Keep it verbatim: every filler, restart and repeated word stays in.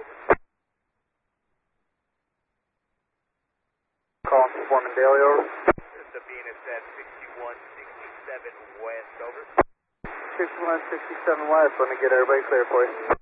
Calling for Foreman Daily, over. Sabine is at sixty-one sixty-seven west, over. sixty-one sixty-seven west, let me get everybody clear for you.